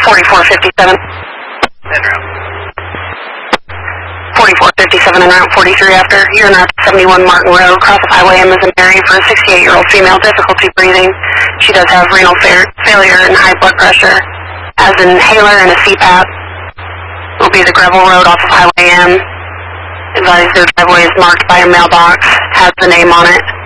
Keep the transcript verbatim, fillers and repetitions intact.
forty-four fifty-seven. forty-four fifty-seven and Route forty-three after. You're not seventy-one Martin Road, cross of Highway M as in Mary for a sixty-eight-year-old female, difficulty breathing. She does have renal fa failure and high blood pressure, has an inhaler and a C PAP. Will be the gravel road off of Highway M. Advised their driveway is marked by a mailbox, has the name on it.